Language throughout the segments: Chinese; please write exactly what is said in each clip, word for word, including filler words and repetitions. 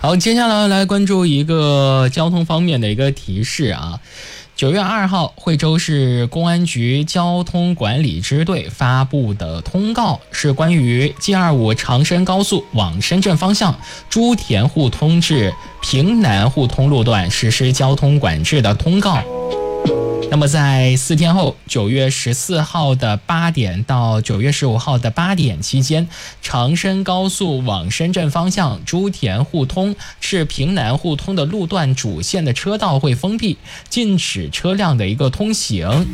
好，接下来来关注一个交通方面的一个提示啊。九月二号，惠州市公安局交通管理支队发布的通告，是关于 G 二十五 长深高速往深圳方向朱田互通至平南互通路段实施交通管制的通告。那么在四天后，九月十四号的八点到九月十五号的八点期间，长深高速往深圳方向朱田互通至平南互通的路段主线的车道会封闭，禁止车辆的一个通行。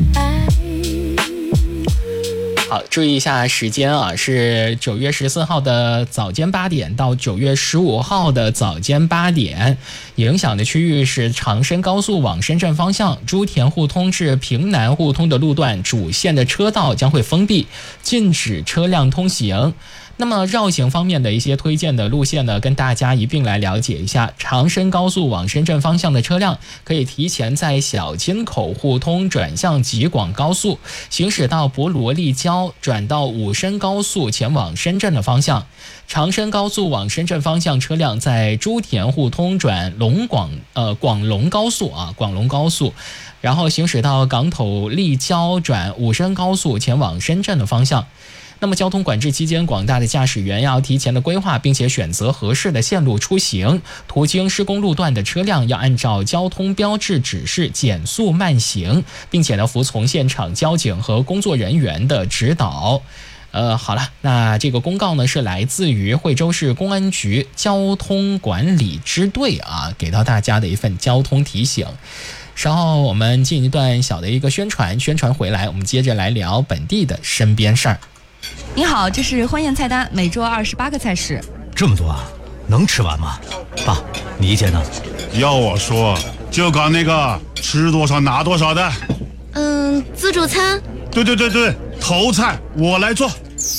好，注意一下时间啊，是九月十四号的早间八点到九月十五号的早间八点，影响的区域是长深高速往深圳方向朱田互通至平南互通的路段主线的车道将会封闭，禁止车辆通行。那么绕行方面的一些推荐的路线呢，跟大家一并来了解一下。长深高速往深圳方向的车辆可以提前在小金口互通转向吉广高速，行驶到博罗立交，转到武深高速前往深圳的方向。长深高速往深圳方向车辆在朱田互通转龙广呃广龙高速啊广龙高速，然后行驶到港头立交转武深高速前往深圳的方向。那么交通管制期间，广大的驾驶员要提前的规划，并且选择合适的线路出行。途经施工路段的车辆要按照交通标志指示减速慢行，并且呢服从现场交警和工作人员的指导。呃，好了，那这个公告呢是来自于惠州市公安局交通管理支队啊，给到大家的一份交通提醒。稍后我们进一段小的一个宣传，宣传回来，我们接着来聊本地的身边事儿。 你好，这是婚宴菜单，每桌二十八个菜式。 这么多啊，能吃完吗？爸，你意见呢？ 要我说，就搞那个吃多少拿多少的。 嗯，自助餐。 对对对对，头菜我来做。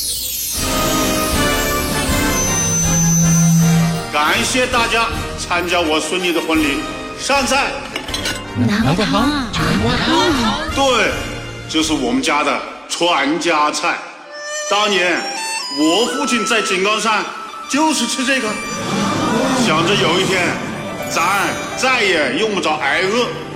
感谢大家参加我孙女的婚礼。上菜。 南瓜汤。南瓜汤。 对，这是我们家的传家菜。当年我父亲在井冈山就是吃这个，想着有一天咱再也用不着挨饿。